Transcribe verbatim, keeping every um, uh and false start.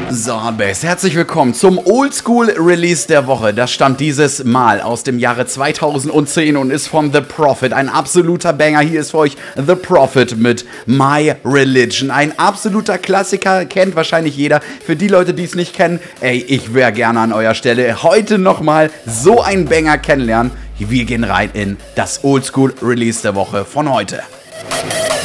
So, Hardbase, herzlich willkommen zum Oldschool-Release der Woche. Das stammt dieses Mal aus dem Jahre zweitausendzehn und ist von The Prophet. Ein absoluter Banger. Hier ist für euch The Prophet mit My Religion. Ein absoluter Klassiker, kennt wahrscheinlich jeder. Für die Leute, die es nicht kennen, ey, ich wäre gerne an eurer Stelle heute nochmal so ein Banger kennenlernen. Wir gehen rein in das Oldschool-Release der Woche von heute.